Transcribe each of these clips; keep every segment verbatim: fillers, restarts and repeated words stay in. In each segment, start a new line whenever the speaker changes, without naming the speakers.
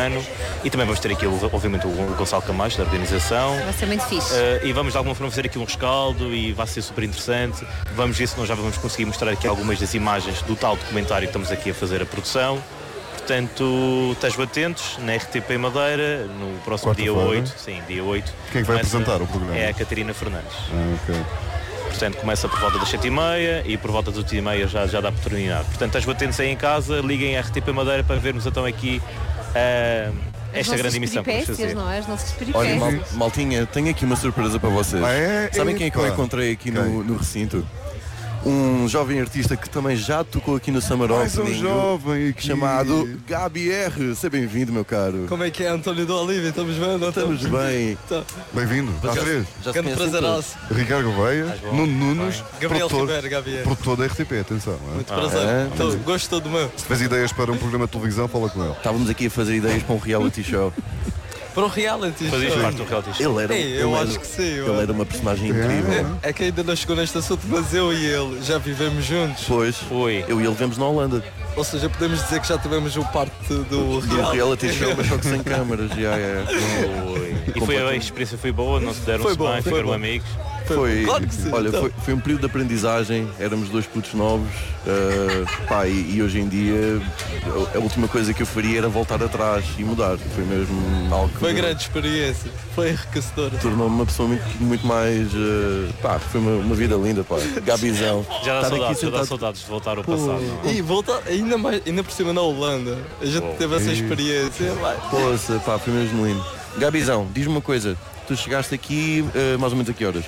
ano. E também vamos ter aqui, obviamente, o Gonçalo Camacho, da organização.
Vai ser muito fixe.
Uh, e vamos de alguma forma fazer aqui um rescaldo e vai ser super interessante. Vamos ver se nós já vamos conseguir mostrar aqui algumas das imagens do tal documentário que estamos aqui a fazer a produção. Portanto, estejam atentos na R T P Madeira, no próximo dia oito. Sim, dia oito.
Quem é que vai
começa,
apresentar o programa?
É a Catarina Fernandes.
Ah, ok.
Portanto, começa por volta das sete e meia e por volta das oito e meia já, já dá oportunidade. Portanto, estejam atentos aí em casa, liguem a R T P Madeira para vermos então aqui uh, esta grande emissão que vamos fazer.
Não é? As nossas peripécias.
Olha, mal, Maltinha, tenho aqui uma surpresa para vocês.
Ah, é?
Sabem quem é que eu
Epa.
encontrei aqui no, no recinto? Um jovem artista que também já tocou aqui no Summer
Mais um
Opening,
jovem aqui.
chamado Gabi R. Seja bem-vindo, meu caro.
Como é que é, António do Olívia? Estamos bem? Não
Estamos bem.
Tá.
Bem-vindo. Está
Já-
três.
Já se
Grande
conhecem
prazeraço.
Ricardo Gouveia,
bom?
Nuno Nunes,
Gabriel
produtor,
Ribeiro, Gabriel.
produtor da R T P, atenção. é?
Muito
Ah,
prazer.
é?
Então, gosto todo meu.
Se tiveres ideias para um programa de televisão, fala com ele.
Estávamos aqui a fazer ideias para um reality show.
Para o reality.
Fazias
show.
parte do reality show.
Ele era,
Ei, eu
ele
acho
era,
que sim.
ele
eu-
era uma personagem incrível.
É, é que ainda não chegou neste assunto, mas eu e ele já vivemos juntos.
Pois,
Oi.
eu e ele vivemos na Holanda.
Ou seja, podemos dizer que já tivemos o parte do
Do
reality.
reality show, mas só que sem câmaras. Já, é.
Oi. E foi, a experiência foi boa, não se deram
Foi
se
bom,
bem,
foi
ficaram
bom.
amigos.
Foi,
Claro que sim,
olha,
então.
foi, foi um período de aprendizagem, éramos dois putos novos, uh, pá, e, e hoje em dia a, a última coisa que eu faria era voltar atrás e mudar. Foi mesmo algo que
Foi
me
grande experiência. Foi enriquecedora.
tornou-me uma pessoa muito, muito mais. Uh, pá, foi uma, uma vida linda, pá. Gabizão.
Já dá
Estar aqui
saudades, já dá
sentado-
saudades de voltar ao passado. Não? é?
E voltar ainda, mais, ainda por cima na Holanda. A gente
Uou.
teve essa experiência. vai.
Poxa, pá, foi mesmo lindo. Gabizão, diz-me uma coisa, tu chegaste aqui uh, mais ou menos a que horas?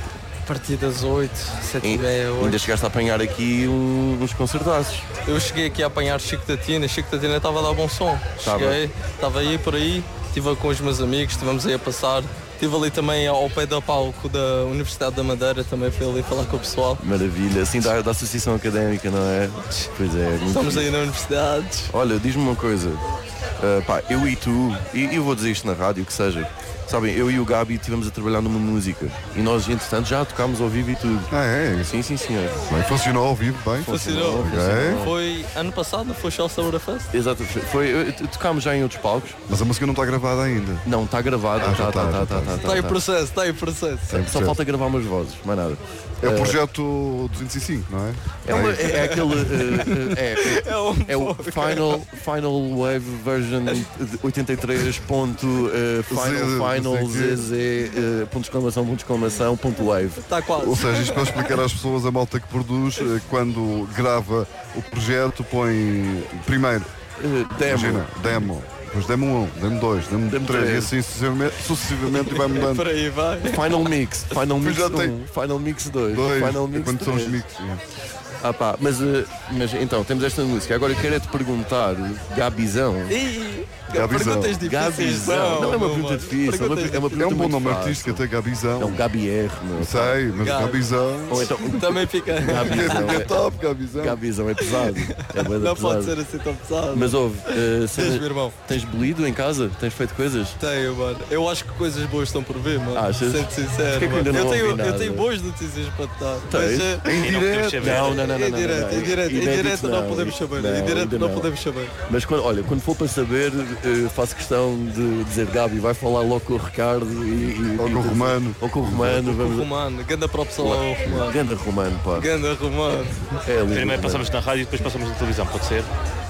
A partir das oito, sete e meia,
Ainda
oito.
chegaste a apanhar aqui um- uns concertaços.
Eu cheguei aqui a apanhar Chico da Tina, Chico da Tina estava a dar bom som.
Tava.
Cheguei, estava aí por aí, estive com os meus amigos, estivemos aí a passar. Estive ali também ao pé do palco da Universidade da Madeira, também fui ali falar com o pessoal.
Maravilha, assim da, da Associação Académica, não é? Pois é, muito
Estamos
fixe.
aí na universidade.
Olha, diz-me uma coisa, uh, pá, eu e tu, e eu vou dizer isto na rádio, que seja, sabem, eu e o Gabi estivemos a trabalhar numa música e nós, entretanto, já tocámos ao vivo e tudo.
Ah, é?
Sim, sim, senhor.
Bem, funcionou ao vivo, bem?
Funcionou.
Ok.
Foi ano passado, não foi Shell Saúra Fest?
Exato, foi, foi- tocámos já em outros palcos.
Mas a música não está gravada ainda.
Não, está gravado,
Ah,
está,
já
está,
tá, já
está,
tá.
está,
Está em processo, está em processo.
Só falta gravar umas vozes, mais nada.
É o projeto duzentos e cinco, não é?
É, uma- é- é aquele. uh, uh, é,
É um
é o Final, Final Wave version oitenta e três ponto uh, Final
Z,
Final
não sei quê.
Z Z uh, ponto exclamação ponto exclamação ponto wave.
Está quase.
Ou seja, isto para explicar às pessoas, a malta que produz, eh, quando grava o projeto, põe primeiro,
Uh, demo.
imagina, demo, depois demo um, demo dois, demo
Demo
três, e
três.
assim sucessivamente, sucessivamente e vai mudando.
Por aí vai.
Final Mix, Final Mix
já
um,
tem-
Final Mix dois,
Dois,
Final Mix
quando são os
três.
mix. yeah.
Ah pá, mas, uh, mas então, temos esta música. Agora eu quero é te perguntar, Gabizão.
Ih,
Gabizão.
perguntas difíceis.
Gabizão. Não é uma
meu
pergunta
mano.
difícil, é uma,
Perguntas
é uma
É
pergunta
um bom
muito
nome
fácil.
artístico, até Gabizão.
Não, Gabi R, meu.
Sei, mas
Gabi.
Gabizão.
Ou então,
Também fica.
Gabizão
É
é,
top, Gabizão.
Gabizão é pesado. É bué da
Não pode
pesado.
ser assim tão pesado.
Mas ouve, uh, cena-
Tens, meu irmão.
tens bolido em casa? Tens feito coisas?
Tenho, mano. Eu acho que coisas boas estão por vir, mano.
Achas?
Sendo sincero.
Porquê que
mano.
ainda não
eu, tenho,
ouvi
eu
nada?
tenho boas notícias para te dar.
Tens?
Mas, eh,
Em
E não podemos
direto.
saber.
Não, não, não, não.
Em
não,
direto,
não,
em direto, em
Inédito
direto não podemos saber. Em direto
ainda
não podemos saber.
Mas quando, olha, quando for para saber, eh, faço questão de dizer Gabi, vai falar logo com o Ricardo e, e-
Ou
e-
com o Romano.
Ou com o Romano,
O
vamos.
Romano, ganda props ao Romano.
Ganda Romano, pá.
Ganda Romano.
É lindo.
Primeiro
Romano.
passamos na rádio e depois passamos na televisão, pode ser?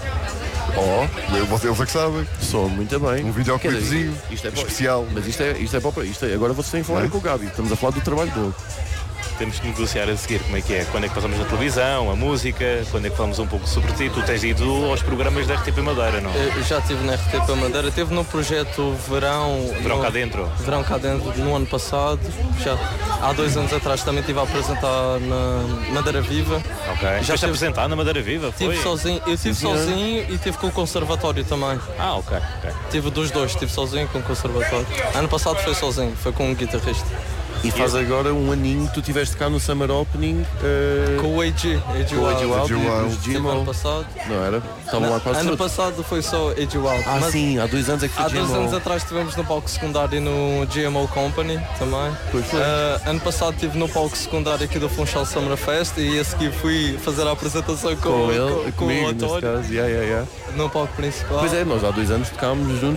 Oh,
Vocês é que sabem.
sou muito bem.
Um
Quer dizer,
videoclipezinho
isto é para-
especial.
Mas isto é, isto é para. Isto é, agora vocês têm que falar
Não é?
com o Gabi. Estamos a falar do trabalho dele.
Temos que negociar a seguir como é que é, quando é que passamos na televisão, a música, quando é que falamos um pouco sobre ti. Tu tens ido aos programas da R T P Madeira, não?
Eu já estive na R T P Madeira, estive no projeto Verão.
Verão
no-
cá dentro.
Verão cá dentro, no ano passado. Já, há dois anos atrás também estive a apresentar na Madeira Viva.
Ok. Já
Já
te
tive-
apresentar na Madeira Viva? Foi?
Estive sozinho, eu estive
senhor.
sozinho e estive com o conservatório também.
Ah, ok, ok.
Tive dos dois, estive sozinho com o conservatório. Ano passado foi sozinho, foi com um guitarrista.
E faz agora um aninho que tu estiveste cá no Summer Opening. eh,
Com o A G, A G
com o A G
Wild.
Wild e
Wild.
os
Estive ano
Gmo.
passado.
Não era? Estavam lá quase
Ano
todos.
passado foi só A G Wild.
Ah,
mas
sim, há dois anos é que foi
há dois
Gmo.
anos atrás estivemos no palco secundário no G M O Company também.
Pois foi.
Ah, ano passado estive no palco secundário aqui do Funchal Summer Fest e a seguir fui fazer a apresentação com,
Com ele,
com, com
comigo,
o
neste
António
caso. Yeah, yeah, yeah.
no palco principal.
Pois é, nós há dois anos tocámos juntos